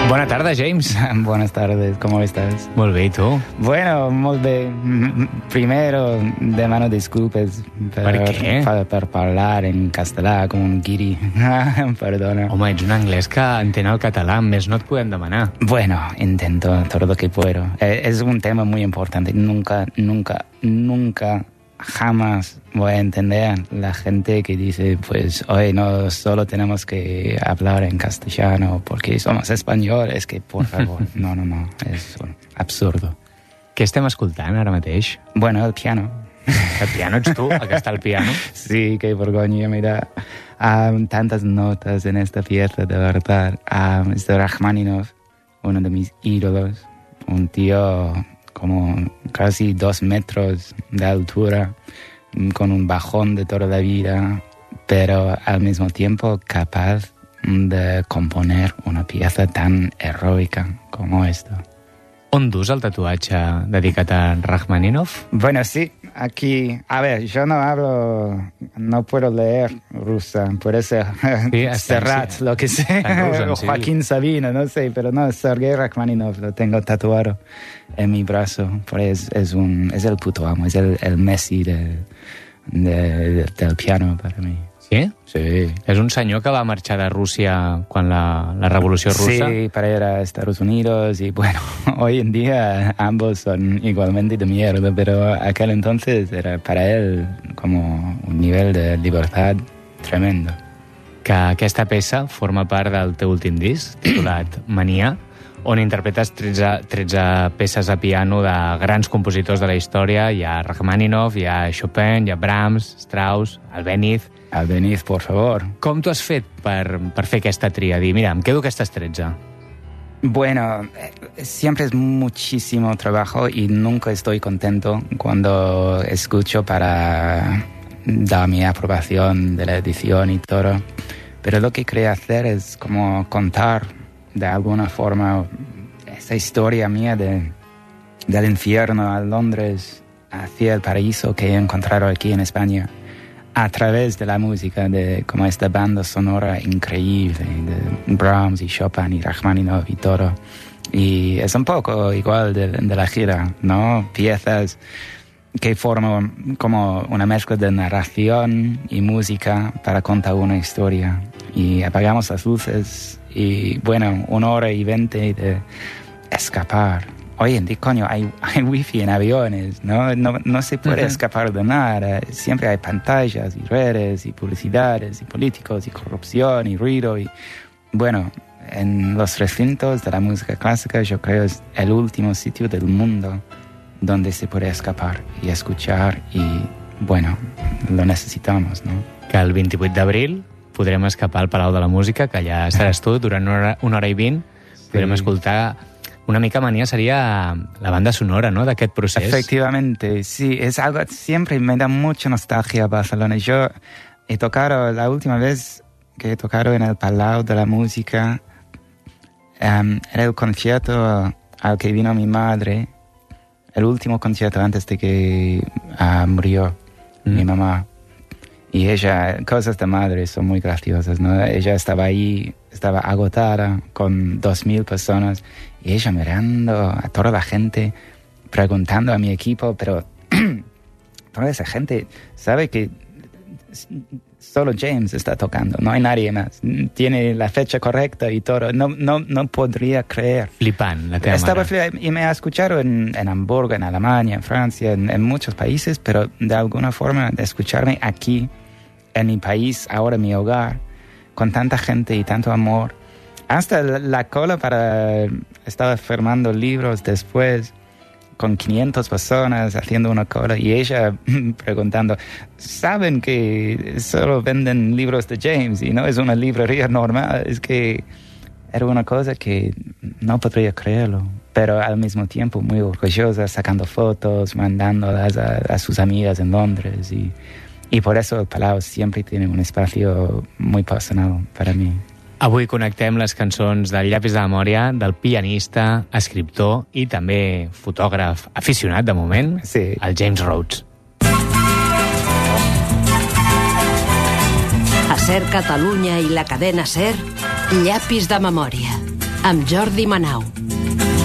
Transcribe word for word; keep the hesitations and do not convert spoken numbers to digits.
Bona tarda, James. Buenas tardes, ¿cómo estás? Molt bé, i tu? Bueno, molt bé. Primero, demano disculpes per, Per què? per, per parlar en castellà com un guiri. Perdona. Home, ets un anglès que entén el català, més no et podem demanar. Bueno, intento todo lo que puedo. Eh, Es un tema muy importante. Nunca, nunca, nunca, jamás voy a entender la gente que dice, pues, hoy no solo tenemos que hablar en castellano porque somos españoles, que por favor, no, no, no, es absurdo. Què estem escoltant ara mateix? Bueno, el piano. El piano ets tu, el que està al piano. Sí, qué vergüenza, mira. Um, tantas notas en esta pieza, de verdad. Um, es de Rachmaninoff, uno de mis ídolos. Un tío como casi dos metros de altura, con un bajón de toda la vida, pero al mismo tiempo capaz de componer una pieza tan heroica como esta. On dus el tatuatge dedicat a Rachmaninoff? Bueno, sí, aquí, a ver, yo no hablo, no puedo leer rusa, por eso Sí, está Serrat, sí. lo que sé, Está en ruso, o sí. Joaquín Sabina, no sé, pero no, Sergei Rachmaninoff lo tengo tatuado en mi brazo, por es, es, un, es el puto amo, es el, el Messi de, de, de, del piano para mí. Sí? Sí. És un senyor que va marxar de Rússia quan la, la revolució russa? Sí, para ir a Estados Unidos y bueno, hoy en día ambos son igualmente de mierda, pero aquel entonces era para él como un nivel de libertad tremendo. Que aquesta peça forma part del teu últim disc, titulat Mania, on interpretes tretze, tretze peces a piano de grans compositors de la història. Hi ha Rachmaninoff, hi ha Chopin, hi ha Brahms, Strauss, Albéniz. Albéniz, por favor. Com t'ho has fet per, per fer aquesta tria? Dir, mira, em quedo aquestes tretze. Bueno, siempre es muchísimo trabajo y nunca estoy contento cuando escucho para dar mi aprobación de la edición y todo. Pero lo que quería hacer es como contar de alguna forma esa historia mía de, del infierno a Londres hacia el paraíso que he encontrado aquí en España, a través de la música, de como esta banda sonora increíble de Brahms y Chopin y Rachmaninoff y todo. Y es un poco igual de, de la gira, ¿no? Piezas que forman como una mezcla de narración y música para contar una historia. Y apagamos las luces y, bueno, una hora y veinte de escapar. Oye, coño, hay, hay wifi en aviones, ¿no? No, no se puede uh-huh. escapar de nada. Siempre hay pantallas y redes y publicidades y políticos y corrupción y ruido. Y bueno, en los recintos de la música clásica yo creo es el último sitio del mundo donde se puede escapar y escuchar y, bueno, lo necesitamos, ¿no? Que el vint-i-vuit d'abril podrem escapar al Palau de la Música, que allà estaràs tu durant una hora, una hora i vint. Podrem sí. escoltar... Una mica Mania sería la banda sonora, ¿no?, d'aquest procés. Efectivamente, sí. Es algo siempre me da mucha nostalgia a Barcelona. Yo he tocado, la última vez que he tocado en el Palau de la Música, um, era el concierto al que vino mi madre, el último concierto antes de que uh, murió mm. mi mamá. Y ella, cosas de madre son muy graciosas, ¿no? Ella estaba ahí, estaba agotada con dos mil personas y ella mirando a toda la gente, preguntando a mi equipo, pero toda esa gente sabe que solo James está tocando, no hay nadie más. Tiene la fecha correcta y todo. No, no, no podría creer. Flipant, la teva Estaba mare. flip- y me ha escuchado en, en Hamburgo, en Alemania, en Francia, en, en muchos países, pero de alguna forma de escucharme aquí, en mi país, ahora mi hogar, con tanta gente y tanto amor. Hasta la, la cola para... Estaba firmando libros después, con quinientas personas haciendo una cola, y ella preguntando, ¿saben que solo venden libros de James y no es una librería normal? Es que era una cosa que no podría creerlo, pero al mismo tiempo muy orgullosa, sacando fotos, mandándolas a, a sus amigas en Londres, y, y por eso el Palau siempre tiene un espacio muy personal para mí. Avui connectem les cançons del Llapis de Memòria, del pianista, escriptor i també fotògraf aficionat, de moment, sí. el James Rhodes. A SER Catalunya i la cadena SER, Llapis de Memòria, amb Jordi Manau.